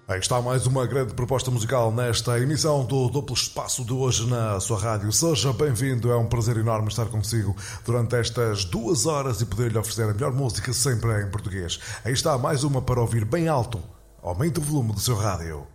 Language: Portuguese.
Aí está mais uma grande proposta musical nesta emissão do Duplo Espaço de hoje na sua rádio. Seja bem-vindo, é um prazer enorme estar consigo durante estas 2 horas e poder-lhe oferecer a melhor música sempre em português. Aí está mais uma para ouvir bem alto. Aumente o volume do seu rádio.